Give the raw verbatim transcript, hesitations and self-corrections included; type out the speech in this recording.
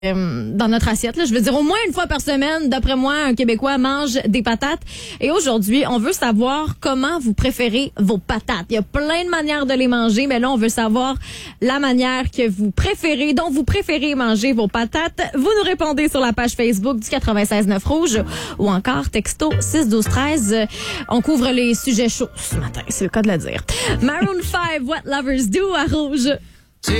Euh, dans notre assiette, là. Je veux dire, au moins une fois par semaine, d'après moi, un Québécois mange des patates. Et aujourd'hui, on veut savoir comment vous préférez vos patates. Il y a plein de manières de les manger, mais là, on veut savoir la manière que vous préférez, dont vous préférez manger vos patates. Vous nous répondez sur la page Facebook du quatre-vingt-seize neuf Rouge ou encore texto six douze treize. On couvre les sujets chauds ce matin, c'est le cas de le dire. Maroon five, What Lovers Do à Rouge.